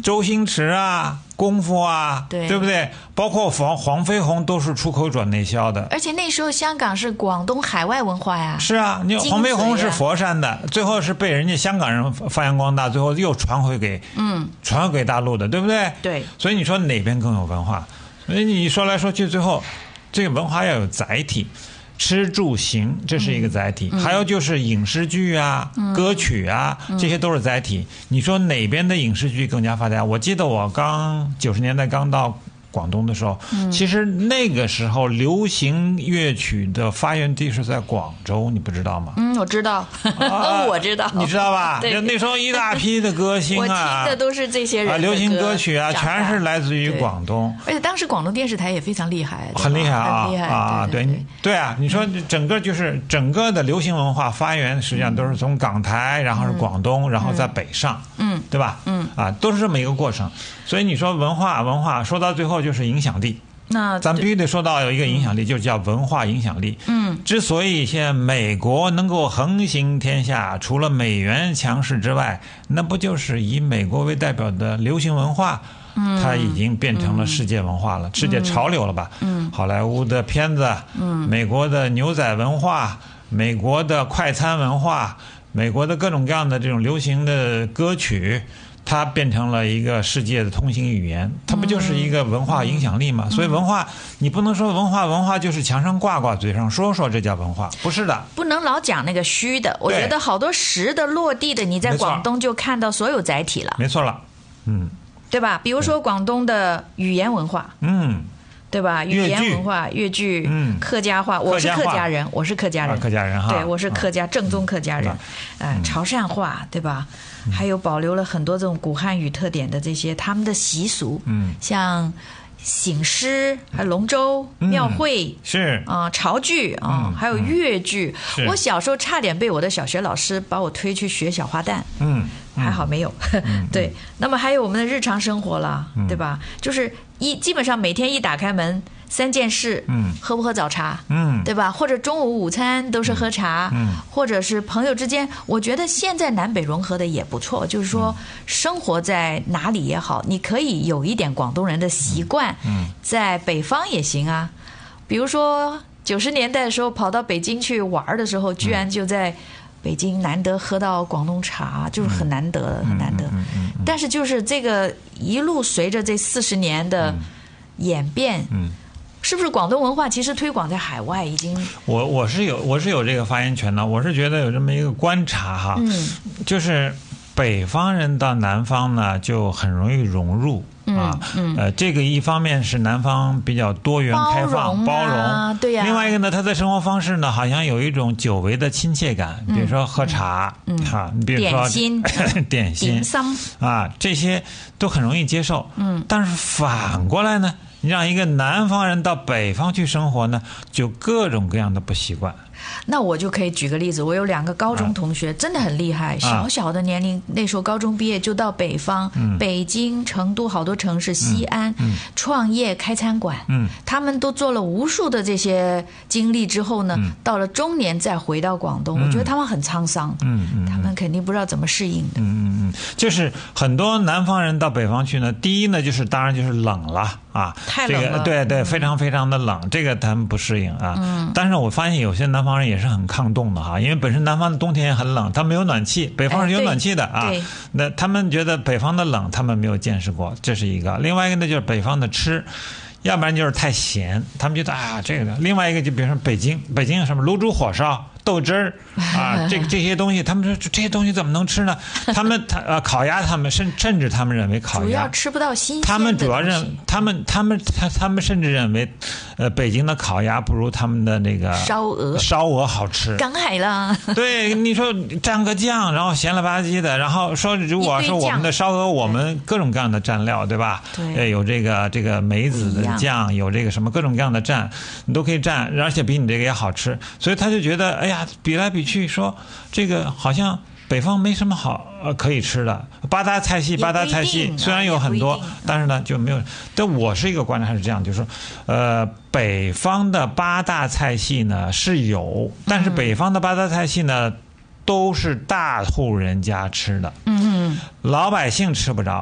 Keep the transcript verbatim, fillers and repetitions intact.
周星驰啊，功夫啊， 对对不对？包括黄黄飞鸿都是出口转内销的。 而且那时候香港是广东海外文化呀。 是啊，你黄飞鸿是佛山的，最后是被人家香港人发扬光大，最后又传回给嗯传回给大陆的，对不对？ 对。 所以你说哪边更有文化？所以你说来说去，最后这个文化要有载体。吃住行这是一个载体、嗯、还有就是影视剧啊、嗯、歌曲啊、嗯、这些都是载体。你说哪边的影视剧更加发达？我记得我刚九十年代刚到广东的时候、嗯、其实那个时候流行乐曲的发源地是在广州，你不知道吗？ 嗯，我知道、啊、我知道， 你知道吧？对，那时候一大批的歌星啊， 我听的都是这些人的歌、 啊、流行歌曲啊，全是来自于广东。 而且当时广东电视台也非常厉害， 很厉害啊， 很厉害啊，对 对, 对, 对啊！你说整个就是整个的流行文化发源，实际上都是从港台，然后是广东，嗯、然后再北上，嗯，对吧？嗯，啊，都是这么一个过程。所以你说文化，文化说到最后就是影响力。 那咱必须得说到有一个影响力，嗯、就叫文化影响力。嗯，之所以现在美国能够横行天下，除了美元强势之外，那不就是以美国为代表的流行文化？嗯，它已经变成了世界文化了，嗯、世界潮流了吧？嗯，好莱坞的片子，嗯，美国的牛仔文化，美国的快餐文化，美国的各种各样的这种流行的歌曲。它变成了一个世界的通行语言，它不就是一个文化影响力吗？嗯、所以文化，你不能说文化文化就是墙上挂挂，嘴上说说，这叫文化，不是的。 不能老讲那个虚的，我觉得好多实的落地的，你在广东就看到所有载体了。 没错了，嗯， 对吧？比如说广东的语言文化，嗯。对吧？语言文化、粤剧、嗯、客家话，我是客家人，我是客家人， 啊、客家人哈， 对，我是客家、啊、正宗客家人，嗯、呃，潮汕话，对吧？嗯、还有保留了很多这种古汉语特点的这些他们的习俗，嗯，像醒狮、还有龙舟、嗯、庙会是啊、呃，潮剧啊、嗯，还有粤剧。嗯、我小时候差点被我的小学老师把我推去学小花旦，嗯。还好没有，嗯、对。那么还有我们的日常生活了，嗯、对吧？就是一基本上每天一打开门，三件事，嗯，喝不喝早茶，嗯，对吧？或者中午午餐都是喝茶，嗯，或者是朋友之间，我觉得现在南北融合的也不错。就是说，生活在哪里也好，你可以有一点广东人的习惯，嗯，在北方也行啊。比如说九十年代的时候跑到北京去玩的时候，居然就在。北京难得喝到广东茶，就是很难得，嗯、很难得。嗯嗯嗯嗯、但是就是这个一路随着这四十年的演变，嗯，是不是广东文化其实推广在海外已经？ 我我是有我是有这个发言权的，我是觉得有这么一个观察哈，嗯，就是北方人到南方呢就很容易融入。啊，嗯，呃，这个一方面是南方比较多元开放、包容， 包容对呀、啊。 另外一个呢，他的生活方式呢，好像有一种久违的亲切感，比如说喝茶，嗯，哈、嗯，你比如说点心、 点心、啊，这些都很容易接受。嗯，但是反过来呢，你让一个南方人到北方去生活呢，就各种各样的不习惯。 那我就可以举个例子，我有两个高中同学、啊、真的很厉害，小小的年龄、啊、那时候高中毕业就到北方、嗯、北京、成都好多城市、西安、嗯嗯、创业开餐馆、嗯、他们都做了无数的这些经历之后呢、嗯、到了中年再回到广东、嗯、我觉得他们很沧桑、嗯嗯、他们肯定不知道怎么适应的。 嗯嗯嗯，就是很多南方人到北方去呢，第一呢就是当然就是冷了啊， 太冷了、 这个、对对、嗯、非常非常的冷，这个他们不适应啊、嗯、但是我发现有些南方人也是很抗冻的哈，因为本身南方的冬天也很冷，他没有暖气，北方是有暖气的、哎、啊。那他们觉得北方的冷，他们没有见识过，这是一个。另外一个呢，就是北方的吃，要不然就是太咸，他们觉得啊这个。另外一个就比如说北京，北京有什么卤煮火烧、豆汁儿啊，这这些东西，他们说这些东西怎么能吃呢？他们他呃烤鸭，他们甚甚至他们认为烤鸭主要吃不到新鲜的， 他们主要认他们他们他他们甚至认为，呃，北京的烤鸭不如他们的那个烧鹅烧鹅好吃。 梗係啦， 对，你說蘸個醬，然後鹹了吧唧的，然後說如果說我們的燒鵝，我們各種各樣的蘸料，對吧？對，有這個這個梅子的醬，有這個什麼各種各樣的蘸，你都可以蘸，而且比你這個也好吃，所以他就覺得，哎呀，比來比去，說這個好像北方沒什麼好呃可以吃的，八大菜系八大菜系雖然有很多，但是呢就沒有。但我是一個觀察是這樣，就是說，呃，北方的八大菜系呢是有，但是北方的八大菜系呢都是大戶人家吃的，嗯嗯，老百姓吃不着。